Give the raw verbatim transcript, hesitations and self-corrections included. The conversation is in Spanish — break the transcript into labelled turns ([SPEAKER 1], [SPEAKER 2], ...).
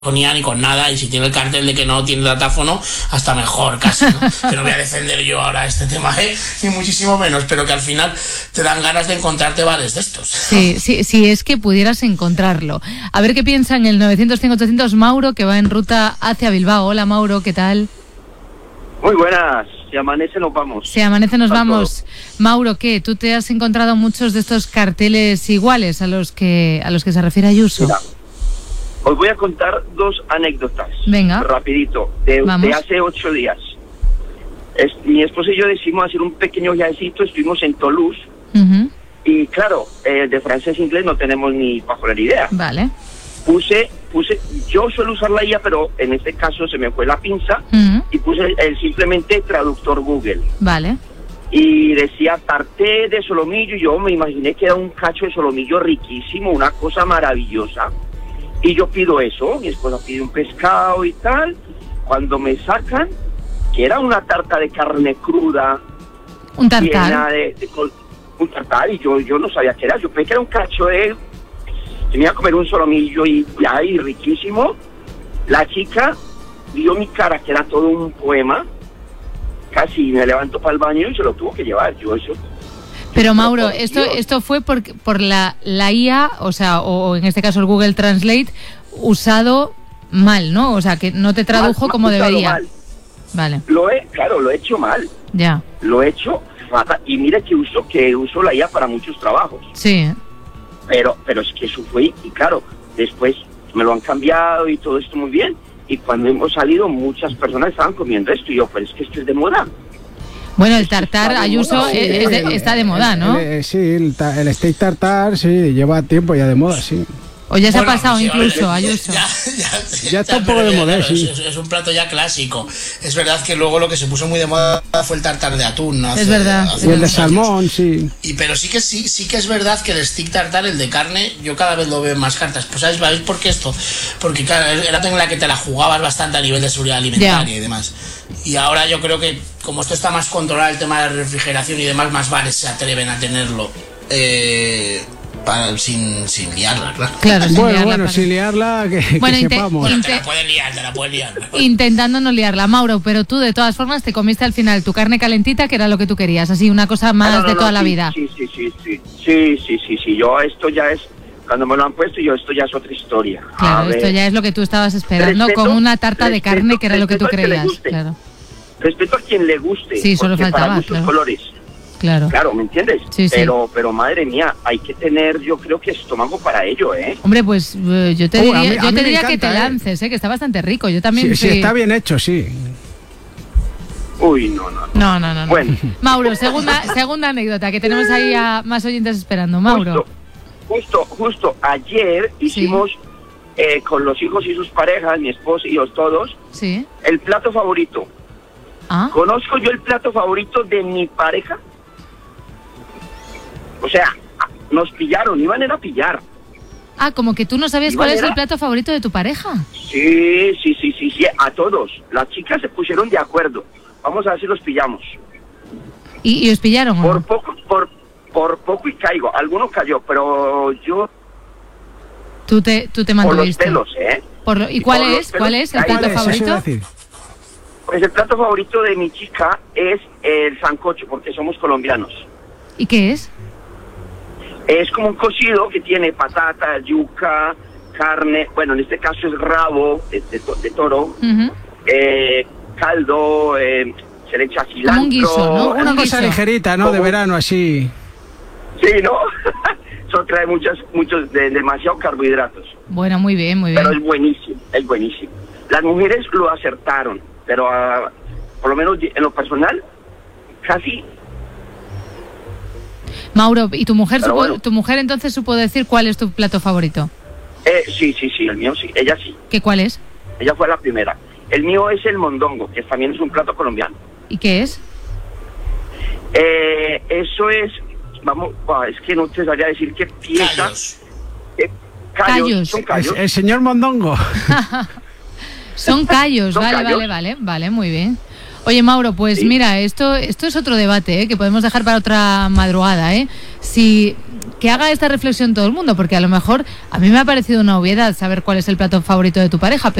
[SPEAKER 1] ni con nada, y si tiene el cartel de que no tiene datáfono, hasta mejor casi, ¿no? Que no voy a defender yo ahora este tema, ¿eh? Ni muchísimo menos, pero que al final te dan ganas de encontrarte vales de estos.
[SPEAKER 2] Sí, sí, sí, es que pudieras encontrarlo. A ver qué piensa en el novecientos cinco ochocientos Mauro, que va en ruta hacia Bilbao. Hola Mauro, ¿qué tal?
[SPEAKER 3] Muy buenas, si amanece nos vamos.
[SPEAKER 2] Si amanece nos
[SPEAKER 3] Está
[SPEAKER 2] vamos.
[SPEAKER 3] todo.
[SPEAKER 2] Mauro, ¿qué? ¿Tú te has encontrado muchos de estos carteles iguales a los que a los que se refiere Ayuso?
[SPEAKER 3] Mira, os voy a contar dos anécdotas.
[SPEAKER 2] Venga.
[SPEAKER 3] Rapidito, de, de hace ocho días. Es, mi esposa y yo decidimos hacer un pequeño viajecito, estuvimos en Toulouse.
[SPEAKER 2] Uh-huh.
[SPEAKER 3] Y claro, eh, de francés e inglés no tenemos ni bajo la idea.
[SPEAKER 2] Vale.
[SPEAKER 3] Puse, puse, yo suelo usar la I A, pero en este caso se me fue la pinza,
[SPEAKER 2] uh-huh.
[SPEAKER 3] y puse el, el simplemente traductor Google.
[SPEAKER 2] Vale.
[SPEAKER 3] Y decía tarté de solomillo, y yo me imaginé que era un cacho de solomillo riquísimo, una cosa maravillosa. Y yo pido eso, mi esposa pide un pescado y tal. Cuando me sacan, que era una tarta de carne cruda,
[SPEAKER 2] un tartar,
[SPEAKER 3] de, de, un tartar, y yo yo no sabía qué era. Yo pensé que era un cacho de, tenía que comer un solomillo y ya, y riquísimo. La chica vio mi cara, que era todo un poema, casi me levantó para el baño y se lo tuvo que llevar. Yo eso.
[SPEAKER 2] Pero Mauro, esto esto fue por, por la, la I A, o sea, o, o en este caso el Google Translate, usado mal, ¿no? O sea, que no te tradujo
[SPEAKER 3] mal,
[SPEAKER 2] como
[SPEAKER 3] mal,
[SPEAKER 2] debería.
[SPEAKER 3] Mal.
[SPEAKER 2] Vale.
[SPEAKER 3] Lo he, claro, lo he hecho mal.
[SPEAKER 2] Ya.
[SPEAKER 3] Lo he hecho fatal. Y mire que uso, que uso la I A para muchos trabajos.
[SPEAKER 2] Sí.
[SPEAKER 3] Pero, pero es que eso fue, y claro, después me lo han cambiado y todo esto muy bien. Y cuando hemos salido, muchas personas estaban comiendo esto. Y yo, pues es que esto es de moda.
[SPEAKER 2] Bueno, el tartar, Ayuso,
[SPEAKER 4] sí,
[SPEAKER 2] es de,
[SPEAKER 4] el,
[SPEAKER 2] está de moda, ¿no?
[SPEAKER 4] El, el, sí, el, el steak tartar, sí, lleva tiempo ya de moda, sí.
[SPEAKER 2] O ya se
[SPEAKER 1] bueno,
[SPEAKER 2] ha pasado
[SPEAKER 1] sí,
[SPEAKER 2] incluso,
[SPEAKER 1] ya,
[SPEAKER 2] Ayuso.
[SPEAKER 1] Ya, ya,
[SPEAKER 4] ya está un poco de moda,
[SPEAKER 1] claro,
[SPEAKER 4] sí.
[SPEAKER 1] Es, es un plato ya clásico. Es verdad que luego lo que se puso muy de moda fue el tartar de atún, ¿no? Hace,
[SPEAKER 2] es verdad.
[SPEAKER 1] hace
[SPEAKER 4] Y el de salmón, sí.
[SPEAKER 1] Y pero sí que sí, sí que es verdad que el stick tartar, el de carne, yo cada vez lo veo en más cartas. Pues ¿sabes, ¿sabéis por qué esto? Porque claro, era en la que te la jugabas bastante a nivel de seguridad alimentaria yeah. y demás. Y ahora yo creo que como esto está más controlado, el tema de la refrigeración y demás, más bares se atreven a tenerlo. Eh... Para, sin, sin liarla, claro.
[SPEAKER 2] claro sin
[SPEAKER 4] bueno,
[SPEAKER 2] liarla,
[SPEAKER 4] bueno,
[SPEAKER 2] para...
[SPEAKER 4] sin liarla, que,
[SPEAKER 2] bueno,
[SPEAKER 4] que
[SPEAKER 2] inte-
[SPEAKER 4] sepamos.
[SPEAKER 1] Bueno,
[SPEAKER 2] inte-
[SPEAKER 1] te la pueden liar, te la pueden liar.
[SPEAKER 2] Intentando no liarla, Mauro, pero tú de todas formas te comiste al final tu carne calentita, que era lo que tú querías, así una cosa más ah, no, no, de toda
[SPEAKER 3] no,
[SPEAKER 2] la
[SPEAKER 3] sí,
[SPEAKER 2] vida.
[SPEAKER 3] Sí, sí, sí, sí, sí, sí, sí, sí, yo esto ya es, cuando me lo han puesto, yo esto ya es otra historia.
[SPEAKER 2] Claro,
[SPEAKER 3] a
[SPEAKER 2] esto
[SPEAKER 3] ver.
[SPEAKER 2] ya es lo que tú estabas esperando,
[SPEAKER 3] respeto,
[SPEAKER 2] con una tarta respeto, de carne, que era lo que tú creías.
[SPEAKER 3] Que
[SPEAKER 2] claro.
[SPEAKER 3] Respeto a quien le guste,
[SPEAKER 2] sí, solo faltaba,
[SPEAKER 3] para muchos
[SPEAKER 2] claro.
[SPEAKER 3] colores.
[SPEAKER 2] Claro.
[SPEAKER 3] Claro, ¿me entiendes?
[SPEAKER 2] Sí, sí.
[SPEAKER 3] Pero, pero madre mía, hay que tener, yo creo que estómago para ello, ¿eh?
[SPEAKER 2] Hombre, pues uh, yo te
[SPEAKER 4] uh,
[SPEAKER 2] diría,
[SPEAKER 4] mí,
[SPEAKER 2] yo te diría
[SPEAKER 4] encanta,
[SPEAKER 2] que te lances, ¿eh? Que está bastante rico. Yo también.
[SPEAKER 4] Sí,
[SPEAKER 2] fui...
[SPEAKER 4] sí, está bien hecho, sí.
[SPEAKER 3] Uy, no, no.
[SPEAKER 2] No, no, no. no.
[SPEAKER 3] Bueno.
[SPEAKER 2] Mauro, segunda, segunda anécdota, que tenemos ahí a más oyentes esperando. Mauro.
[SPEAKER 3] Justo, justo, justo ayer hicimos sí. eh, con los hijos y sus parejas, mi esposa y yo todos,
[SPEAKER 2] sí.
[SPEAKER 3] el plato favorito.
[SPEAKER 2] ¿Ah?
[SPEAKER 3] ¿Conozco yo el plato favorito de mi pareja? O sea, nos pillaron, iban a pillar.
[SPEAKER 2] Ah, como que tú no sabías cuál es el plato favorito de tu pareja.
[SPEAKER 3] Sí, sí, sí, sí, sí, a todos. Las chicas se pusieron de acuerdo. Vamos a ver si los pillamos.
[SPEAKER 2] ¿Y, y os pillaron o
[SPEAKER 3] Por
[SPEAKER 2] no?
[SPEAKER 3] poco, por, por poco y caigo. Algunos cayó, pero yo...
[SPEAKER 2] Tú te, tú te mantuviste.
[SPEAKER 3] Por los pelos, ¿eh?
[SPEAKER 2] Por lo, ¿Y, ¿Y cuál es? ¿Cuál es el plato favorito?
[SPEAKER 3] Pues el plato favorito de mi chica es el sancocho, porque somos colombianos.
[SPEAKER 2] ¿Y qué es?
[SPEAKER 3] Es como un cocido que tiene patata, yuca, carne, bueno, en este caso es rabo de, de, de toro,
[SPEAKER 2] uh-huh.
[SPEAKER 3] eh, caldo, eh, se le echa cilantro.
[SPEAKER 2] Como un guiso, ¿no?
[SPEAKER 4] Una cosa guiso. ligerita, ¿no? Como... De verano, así.
[SPEAKER 3] Sí, ¿no? Eso trae muchos, muchos, de, demasiados carbohidratos.
[SPEAKER 2] Bueno, muy bien, muy bien.
[SPEAKER 3] Pero es buenísimo, es buenísimo. Las mujeres lo acertaron, pero uh, por lo menos en lo personal, casi...
[SPEAKER 2] Mauro, ¿y tu mujer supo,
[SPEAKER 3] bueno.
[SPEAKER 2] tu mujer entonces supo decir cuál es tu plato favorito?
[SPEAKER 3] Eh, sí, sí, sí, el mío sí, ella sí.
[SPEAKER 2] ¿Qué cuál es?
[SPEAKER 3] Ella fue la primera. El mío es el mondongo, que también es un plato colombiano.
[SPEAKER 2] ¿Y qué es?
[SPEAKER 3] Eh, eso es, vamos, bah, es que no te sabría decir qué pieza.
[SPEAKER 1] Callos.
[SPEAKER 3] Eh, callos,
[SPEAKER 2] callos.
[SPEAKER 3] Son callos.
[SPEAKER 4] El, el señor mondongo.
[SPEAKER 2] Son callos,
[SPEAKER 3] ¿Son
[SPEAKER 2] vale,
[SPEAKER 3] callos?
[SPEAKER 2] vale, vale, vale, muy bien. Oye, Mauro, pues
[SPEAKER 3] sí.
[SPEAKER 2] mira, esto esto es otro debate, ¿eh? Que podemos dejar para otra madrugada, ¿eh? Si que haga esta reflexión todo el mundo, porque a lo mejor a mí me ha parecido una obviedad saber cuál es el plato favorito de tu pareja,